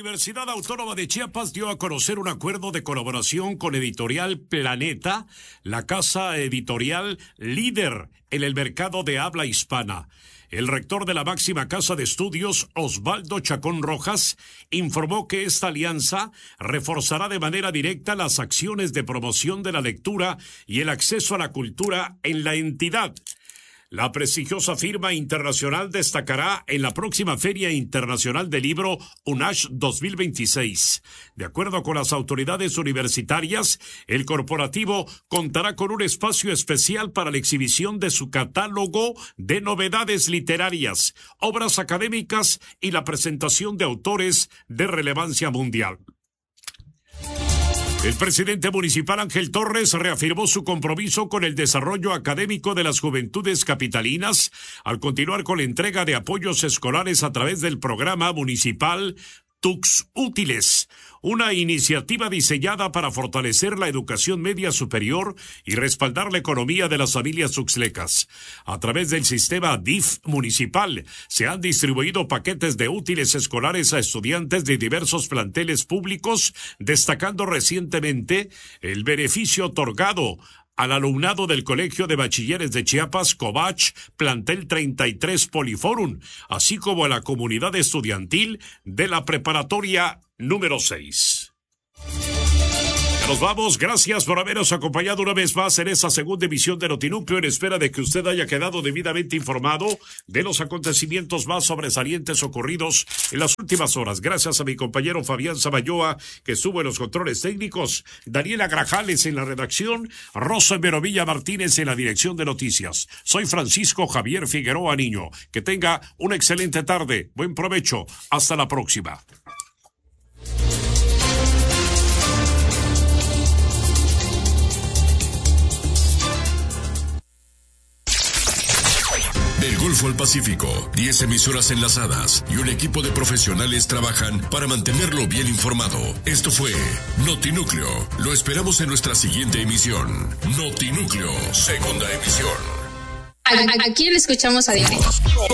Universidad Autónoma de Chiapas dio a conocer un acuerdo de colaboración con Editorial Planeta, la casa editorial líder en el mercado de habla hispana. El rector de la máxima casa de estudios, Osvaldo Chacón Rojas, informó que esta alianza reforzará de manera directa las acciones de promoción de la lectura y el acceso a la cultura en la entidad. La prestigiosa firma internacional destacará en la próxima Feria Internacional del Libro UNACH 2026. De acuerdo con las autoridades universitarias, el corporativo contará con un espacio especial para la exhibición de su catálogo de novedades literarias, obras académicas y la presentación de autores de relevancia mundial. El presidente municipal Ángel Torres reafirmó su compromiso con el desarrollo académico de las juventudes capitalinas al continuar con la entrega de apoyos escolares a través del programa municipal Tux Útiles, una iniciativa diseñada para fortalecer la educación media superior y respaldar la economía de las familias tuxtlecas. A través del sistema DIF municipal se han distribuido paquetes de útiles escolares a estudiantes de diversos planteles públicos, destacando recientemente el beneficio otorgado al alumnado del Colegio de Bachilleres de Chiapas, Covach, plantel 33 Poliforum, así como a la comunidad estudiantil de la preparatoria número 6. Nos vamos, gracias por habernos acompañado una vez más en esta segunda emisión de Notinúcleo, en espera de que usted haya quedado debidamente informado de los acontecimientos más sobresalientes ocurridos en las últimas horas. Gracias a mi compañero Fabián Samayoa, que estuvo en los controles técnicos, Daniela Grajales en la redacción, Rosa Merovilla Martínez en la dirección de noticias. Soy Francisco Javier Figueroa Niño. Que tenga una excelente tarde, buen provecho, hasta la próxima. Del Golfo al Pacífico, 10 emisoras enlazadas y un equipo de profesionales trabajan para mantenerlo bien informado. Esto fue Notinúcleo. Lo esperamos en nuestra siguiente emisión. Notinúcleo, segunda emisión. ¿A quién le escuchamos a diario?